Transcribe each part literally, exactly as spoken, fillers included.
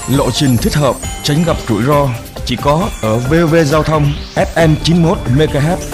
Lộ trình thích hợp, tránh gặp rủi ro chỉ có ở vê o vê Giao thông ép em chín mươi mốt mê ga héc.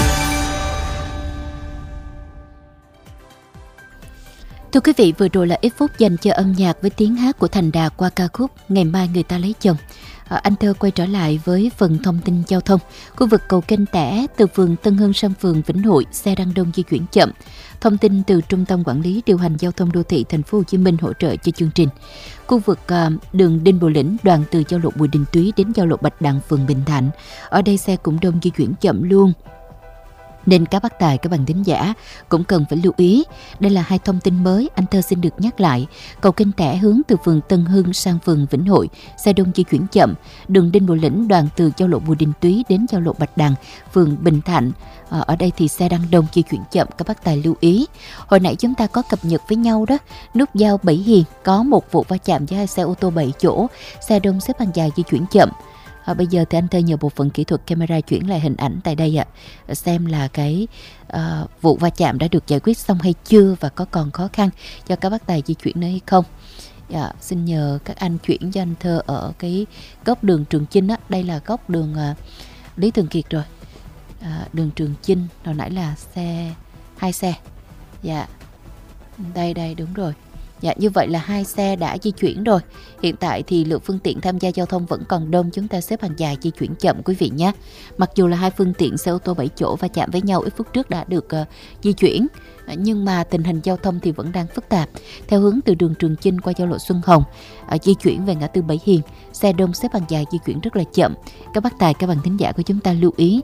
Thưa quý vị, vừa rồi là ít phút dành cho âm nhạc với tiếng hát của Thành Đạt qua ca khúc Ngày mai người ta lấy chồng. À, anh Thơ quay trở lại với phần thông tin giao thông. Khu vực cầu Kênh Tẻ từ phường Tân Hưng sang phường Vĩnh Hội, xe đang đông di chuyển chậm. Thông tin từ Trung tâm Quản lý Điều hành Giao thông Đô thị Thành phố Hồ Chí Minh hỗ trợ cho chương trình. Khu vực à, đường Đinh Bộ Lĩnh đoạn từ giao lộ Bùi Đình Túy đến giao lộ Bạch Đằng phường Bình Thạnh. Ở đây xe cũng đông di chuyển chậm luôn. Nên các bác tài, các bạn thính giả cũng cần phải lưu ý. Đây là hai thông tin mới, anh Thơ xin được nhắc lại. Cầu Kênh Tẻ hướng từ phường Tân Hưng sang phường Vĩnh Hội, xe đông di chuyển chậm. Đường Đinh Bộ Lĩnh đoạn từ giao lộ Bùi Đình Túy đến giao lộ Bạch Đằng, phường Bình Thạnh. À, ở đây thì xe đang đông di chuyển chậm, các bác tài lưu ý. Hồi nãy chúng ta có cập nhật với nhau đó, nút giao Bảy Hiền có một vụ va chạm với hai xe ô tô bảy chỗ, xe đông xếp hàng dài di chuyển chậm. À, bây giờ thì anh Thơ nhờ bộ phận kỹ thuật camera chuyển lại hình ảnh tại đây ạ, à, xem là cái à, vụ va chạm đã được giải quyết xong hay chưa và có còn khó khăn cho các bác tài di chuyển nữa hay không. Dạ, xin nhờ các anh chuyển cho anh Thơ ở cái góc đường Trường Chinh á, đây là góc đường à, Lý Thường Kiệt rồi, à, đường Trường Chinh, hồi nãy là xe hai xe, dạ đây đây đúng rồi. Dạ, như vậy là hai xe đã di chuyển rồi. Hiện tại thì lượng phương tiện tham gia giao thông vẫn còn đông, chúng ta xếp hàng dài di chuyển chậm quý vị nhé. Mặc dù là hai phương tiện xe ô tô bảy chỗ va chạm với nhau ít phút trước đã được uh, di chuyển, nhưng mà tình hình giao thông thì vẫn đang phức tạp. Theo hướng từ đường Trường Chinh qua giao lộ Xuân Hồng, uh, di chuyển về ngã tư Bảy Hiền, xe đông xếp hàng dài di chuyển rất là chậm. Các bác tài, các bạn thính giả của chúng ta lưu ý